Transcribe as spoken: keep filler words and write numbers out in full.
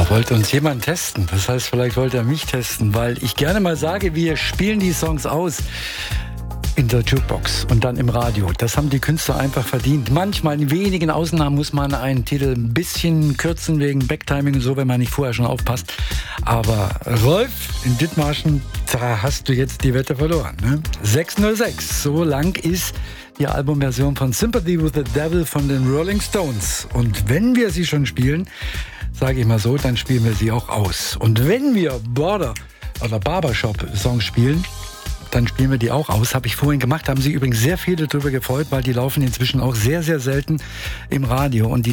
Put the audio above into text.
Da wollte uns jemand testen. Das heißt, vielleicht wollte er mich testen, weil ich gerne mal sage, wir spielen die Songs aus in der Jukebox und dann im Radio. Das haben die Künstler einfach verdient. Manchmal, in wenigen Ausnahmen, muss man einen Titel ein bisschen kürzen wegen Backtiming und so, wenn man nicht vorher schon aufpasst. Aber Rolf, in Dithmarschen, da hast du jetzt die Wette verloren. Ne? sechs null sechs, so lang ist die Albumversion von Sympathy with the Devil von den Rolling Stones. Und wenn wir sie schon spielen, sage ich mal so, dann spielen wir sie auch aus. Und wenn wir Border oder Barbershop-Songs spielen, dann spielen wir die auch aus. Habe ich vorhin gemacht, haben sich übrigens sehr viele darüber gefreut, weil die laufen inzwischen auch sehr, sehr selten im Radio. Und die